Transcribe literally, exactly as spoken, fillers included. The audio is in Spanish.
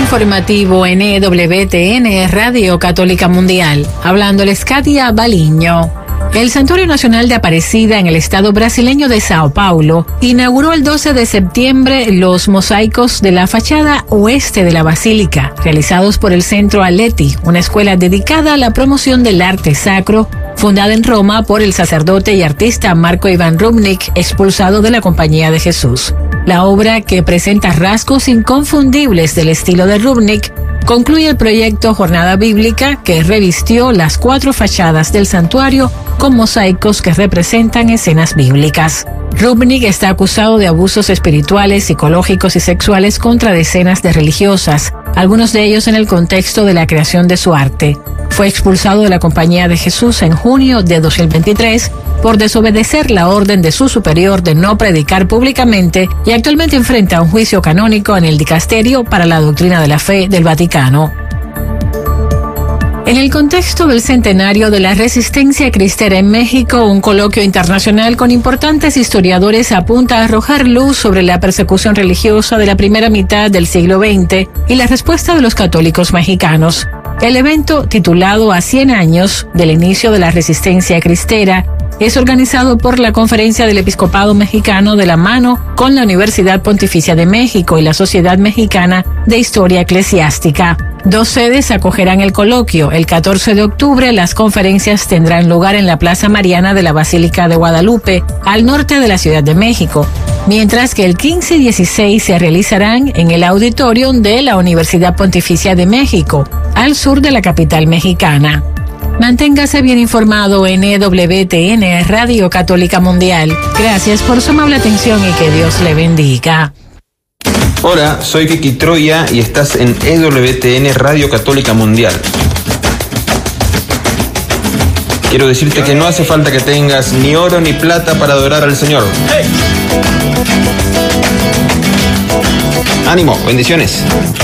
informativo en E W T N Radio Católica Mundial. Hablándoles Katia Baliño. El Santuario Nacional de Aparecida en el estado brasileño de Sao Paulo inauguró el doce de septiembre los mosaicos de la fachada oeste de la basílica, realizados por el Centro Aleti, una escuela dedicada a la promoción del arte sacro, fundada en Roma por el sacerdote y artista Marco Ivan Rubnik, expulsado de la Compañía de Jesús. La obra, que presenta rasgos inconfundibles del estilo de Rubnik, concluye el proyecto Jornada Bíblica, que revistió las cuatro fachadas del santuario con mosaicos que representan escenas bíblicas. Rubnik está acusado de abusos espirituales, psicológicos y sexuales contra decenas de religiosas, algunos de ellos en el contexto de la creación de su arte. Fue expulsado de la Compañía de Jesús en junio de dos mil veintitrés por desobedecer la orden de su superior de no predicar públicamente y actualmente enfrenta un juicio canónico en el Dicasterio para la Doctrina de la Fe del Vaticano. En el contexto del centenario de la Resistencia Cristera en México, un coloquio internacional con importantes historiadores apunta a arrojar luz sobre la persecución religiosa de la primera mitad del siglo veinte y la respuesta de los católicos mexicanos. El evento, titulado A cien años del inicio de la Resistencia Cristera, es organizado por la Conferencia del Episcopado Mexicano de la mano con la Universidad Pontificia de México y la Sociedad Mexicana de Historia Eclesiástica. Dos sedes acogerán el coloquio. El catorce de octubre las conferencias tendrán lugar en la Plaza Mariana de la Basílica de Guadalupe, al norte de la Ciudad de México, mientras que el quince y dieciséis se realizarán en el auditorium de la Universidad Pontificia de México, al sur de la capital mexicana. Manténgase bien informado en E W T N Radio Católica Mundial. Gracias por su amable atención y que Dios le bendiga. Hola, soy Kiki Troya y estás en E W T N Radio Católica Mundial. Quiero decirte que no hace falta que tengas ni oro ni plata para adorar al Señor. ¡Hey! Ánimo, bendiciones.